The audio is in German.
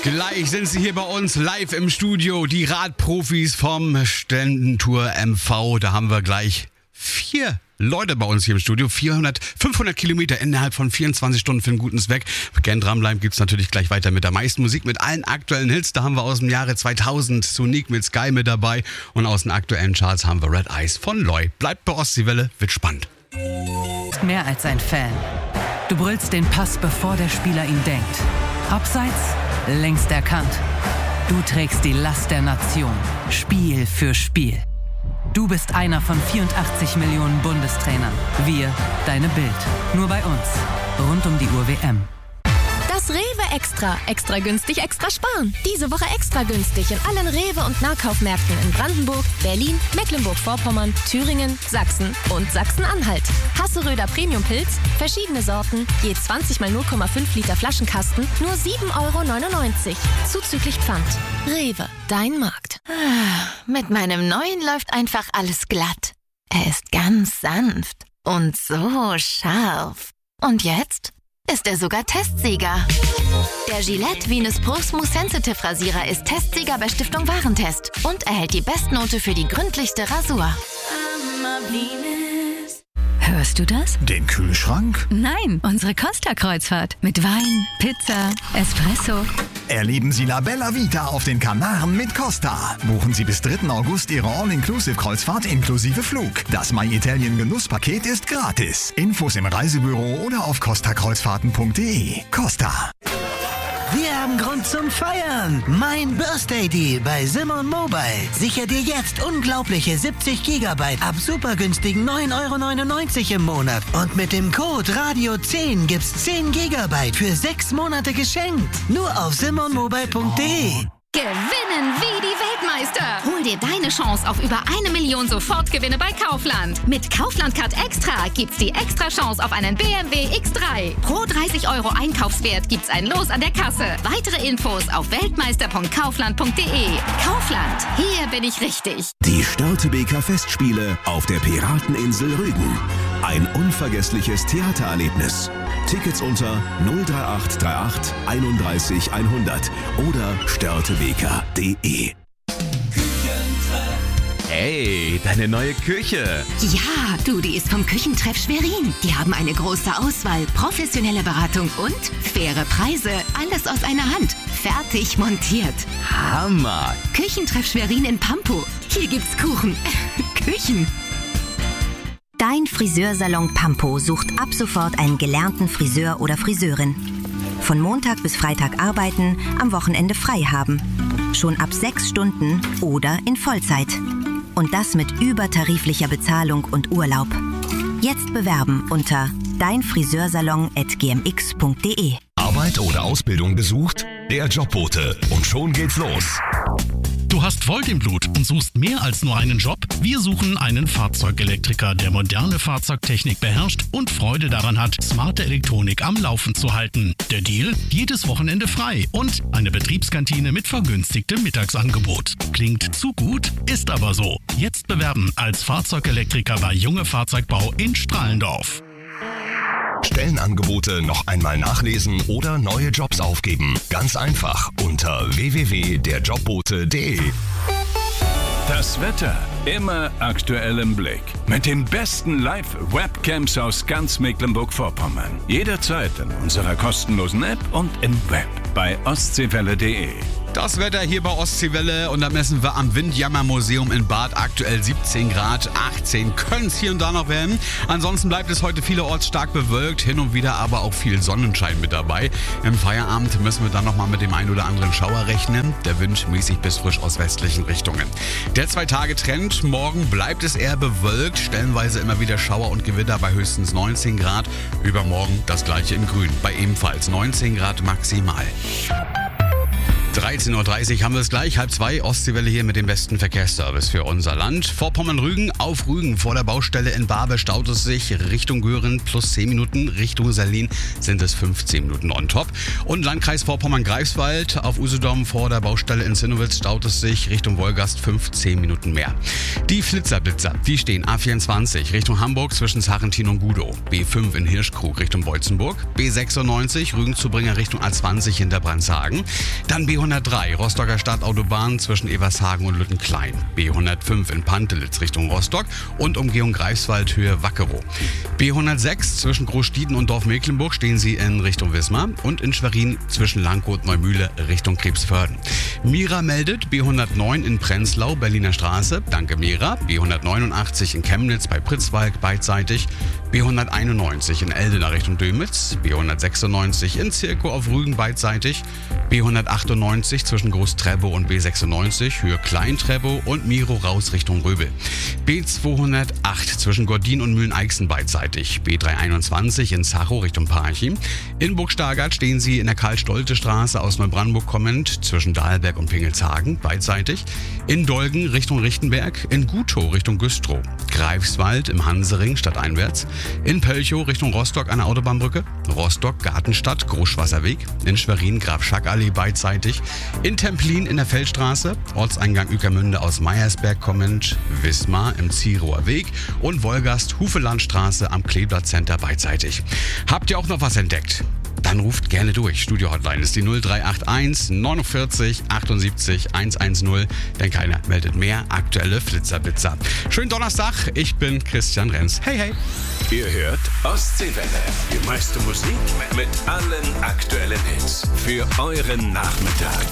Gleich sind sie hier bei uns live im Studio, die Radprofis vom Ständentour MV. Da haben wir gleich 4 Leute bei uns hier im Studio. 500 Kilometer innerhalb von 24 Stunden für einen guten Zweck. Gern dranbleiben, gibt's natürlich gleich weiter mit der meisten Musik, mit allen aktuellen Hits. Da haben wir aus dem Jahre 2000 Sonic mit Sky mit dabei. Und aus den aktuellen Charts haben wir Red Eyes von Loy. Bleibt bei Ostseewelle, wird spannend. Mehr als ein Fan. Du brüllst den Pass, bevor der Spieler ihn denkt. Abseits, längst erkannt. Du trägst die Last der Nation. Spiel für Spiel. Du bist einer von 84 Millionen Bundestrainern. Wir, deine Bild. Nur bei uns. Rund um die Uhr WM. Das Rewe Extra. Extra günstig, extra sparen. Diese Woche extra günstig in allen Rewe- und Nahkaufmärkten in Brandenburg, Berlin, Mecklenburg-Vorpommern, Thüringen, Sachsen und Sachsen-Anhalt. Hasseröder Premium-Pilz, verschiedene Sorten, je 20 mal 0,5 Liter Flaschenkasten, nur 7,99 €. Zuzüglich Pfand. Rewe, dein Markt. Mit meinem neuen läuft einfach alles glatt. Er ist ganz sanft und so scharf. Und jetzt ist er sogar Testsieger. Der Gillette Venus Pro Smooth Sensitive Rasierer ist Testsieger bei Stiftung Warentest und erhält die Bestnote für die gründlichste Rasur. Hörst du das? Den Kühlschrank? Nein, unsere Costa-Kreuzfahrt. Mit Wein, Pizza, Espresso. Erleben Sie La Bella Vita auf den Kanaren mit Costa. Buchen Sie bis 3. August Ihre All-Inclusive-Kreuzfahrt inklusive Flug. Das My Italien Genusspaket ist gratis. Infos im Reisebüro oder auf costakreuzfahrten.de. Costa. Wir haben Grund zum Feiern. Mein Birthday Deal bei Simon Mobile. Sicher dir jetzt unglaubliche 70 GB ab super günstigen 9,99 € im Monat. Und mit dem Code RADIO10 gibt's 10 GB für 6 Monate geschenkt. Nur auf simonmobile.de. Gewinnen wie die Weltmeister. Hol dir deine Chance auf über 1 Million Sofortgewinne bei Kaufland. Mit Kaufland Card Extra gibt's die extra Chance auf einen BMW X3. Pro 30 € Einkaufswert gibt's ein Los an der Kasse. Weitere Infos auf weltmeister.kaufland.de. Kaufland, hier bin ich richtig. Die Störtebeker Festspiele auf der Pirateninsel Rügen. Ein unvergessliches Theatererlebnis. Tickets unter 03838 31 100 oder störtebeker.de. Hey, deine neue Küche. Ja, du, die ist vom Küchentreff Schwerin. Die haben eine große Auswahl, professionelle Beratung und faire Preise. Alles aus einer Hand. Fertig montiert. Hammer. Küchentreff Schwerin in Pampo. Hier gibt's Kuchen. Küchen. Dein Friseursalon Pampo sucht ab sofort einen gelernten Friseur oder Friseurin. Von Montag bis Freitag arbeiten, am Wochenende frei haben. Schon ab 6 Stunden oder in Vollzeit. Und das mit übertariflicher Bezahlung und Urlaub. Jetzt bewerben unter deinfriseursalon@gmx.de. Arbeit oder Ausbildung gesucht? Der Jobbote. Und schon geht's los. Du hast Volt im Blut und suchst mehr als nur einen Job? Wir suchen einen Fahrzeugelektriker, der moderne Fahrzeugtechnik beherrscht und Freude daran hat, smarte Elektronik am Laufen zu halten. Der Deal? Jedes Wochenende frei und eine Betriebskantine mit vergünstigtem Mittagsangebot. Klingt zu gut, ist aber so. Jetzt bewerben als Fahrzeugelektriker bei Junge Fahrzeugbau in Strahlendorf. Stellenangebote noch einmal nachlesen oder neue Jobs aufgeben. Ganz einfach unter www.derjobbote.de. Das Wetter immer aktuell im Blick. Mit den besten Live-Webcams aus ganz Mecklenburg-Vorpommern. Jederzeit in unserer kostenlosen App und im Web bei ostseewelle.de. Das Wetter hier bei Ostseewelle und da messen wir am Windjammer-Museum in Bad aktuell 17 Grad, 18 können es hier und da noch werden. Ansonsten bleibt es heute vielerorts stark bewölkt, hin und wieder aber auch viel Sonnenschein mit dabei. Im Feierabend müssen wir dann nochmal mit dem ein oder anderen Schauer rechnen. Der Wind mäßig bis frisch aus westlichen Richtungen. Der 2-Tage-Trend, morgen bleibt es eher bewölkt, stellenweise immer wieder Schauer und Gewitter bei höchstens 19 Grad. Übermorgen das gleiche in Grün, bei ebenfalls 19 Grad maximal. 13.30 Uhr haben wir es gleich, 1:30, Ostseewelle hier mit dem besten Verkehrsservice für unser Land. Vorpommern-Rügen, auf Rügen vor der Baustelle in Barbe staut es sich Richtung Göhren plus 10 Minuten, Richtung Salin sind es 15 Minuten on top. Und Landkreis Vorpommern-Greifswald auf Usedom vor der Baustelle in Zinnowitz staut es sich Richtung Wolgast 15 Minuten mehr. Die Flitzer-Blitzer, die stehen A24 Richtung Hamburg zwischen Sarrentin und Gudow, B5 in Hirschkrug Richtung Beutzenburg, B96 Rügen-Zubringer Richtung A20 hinter Brandshagen, dann B103 Rostocker Stadtautobahn zwischen Evershagen und Lüttenklein, B105 in Pantelitz Richtung Rostock und Umgehung Greifswald Höhe Wackerow. B106 zwischen Großstieden und Dorf Mecklenburg stehen sie in Richtung Wismar und in Schwerin zwischen Langkot und Neumühle Richtung Krebsförden. Mira meldet B109 in Prenzlau, Berliner Straße, danke Mira, B189 in Chemnitz bei Pritzwalk beidseitig, B191 in Eldena Richtung Dömitz, B196 in Zirkow auf Rügen beidseitig, B198 zwischen Groß-Treppow und B96 Höhe Klein-Treppow und Miro raus Richtung Röbel. B208 zwischen Gordin und Mühlen-Eichsen beidseitig, B321 in Zachow Richtung Parchim. In Burg-Stargard stehen sie in der Karl-Stolte-Straße aus Neubrandenburg kommend zwischen Dahlberg und Pingelshagen beidseitig. In Dolgen Richtung Richtenberg, in Gutow Richtung Güstrow, Greifswald im Hansering stadteinwärts, in Pölchow Richtung Rostock an der Autobahnbrücke, Rostock Gartenstadt Großwasserweg, in Schwerin Graf-Schack-Allee beidseitig, in Templin in der Feldstraße, Ortseingang Ueckermünde aus Meyersberg kommend, Wismar im Zierower Weg und Wolgast Hufelandstraße am Kleeblatt Center beidseitig. Habt ihr auch noch was entdeckt? Dann ruft gerne durch. Studio-Hotline ist die 0381 49 78 110, denn keiner meldet mehr aktuelle Flitzer-Blitzer. Schönen Donnerstag, ich bin Christian Renz. Hey, hey. Ihr hört Ostseewelle. Die meiste Musik mit allen aktuellen Hits für euren Nachmittag.